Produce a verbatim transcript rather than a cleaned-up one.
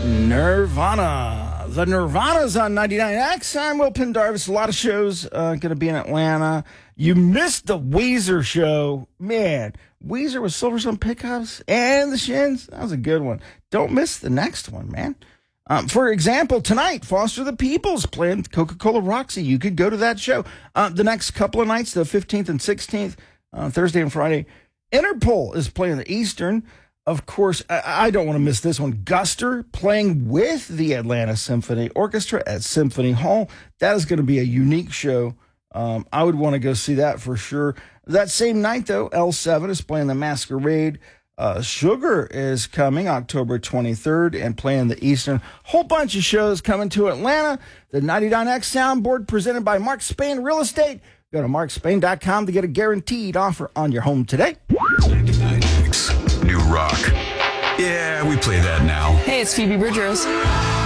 Nirvana. The Nirvana's on ninety-nine X. I'm Will Pendarvis. A lot of shows uh, going to be in Atlanta. You missed the Weezer show. Man, Weezer with Silverstone Pickups and the Shins. That was a good one. Don't miss the next one, man. Um, for example, tonight, Foster the People's playing Coca-Cola Roxy. You could go to that show. Uh, the next couple of nights, the fifteenth and sixteenth, uh, Thursday and Friday, Interpol is playing the Eastern. Of course, I, I don't want to miss this one. Guster playing with the Atlanta Symphony Orchestra at Symphony Hall. That is going to be a unique show. Um, I would want to go see that for sure. That same night, though, L seven is playing the Masquerade. Uh, Sugar is coming October twenty-third and playing the Eastern. Whole bunch of shows coming to Atlanta. The ninety-nine X Soundboard presented by Mark Spain Real Estate. Go to mark spain dot com to get a guaranteed offer on your home today. ninety-nine X New Rock. Yeah, we play that now. Hey, it's Phoebe Bridgers.